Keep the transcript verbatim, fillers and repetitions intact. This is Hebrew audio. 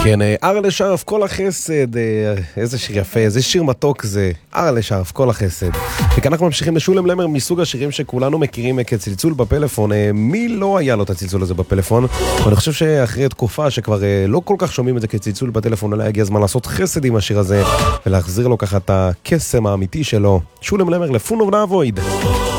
כן, ארלה שרף כל החסד, איזה שיר יפה, איזה שיר מתוק זה, ארלה שרף כל החסד. וכאן אנחנו ממשיכים לשולם למר מסוג השירים שכולנו מכירים כצלצול בפלאפון. מי לא היה לו את הצלצול הזה בפלאפון? ואני חושב שאחרי תקופה שכבר לא כל כך שומעים את זה כצלצול בטלפון, אולי הגיע הזמן לעשות חסד עם השיר הזה ולהחזיר לו ככה את הקסם האמיתי שלו. שולם למר לפונו ונעבויד.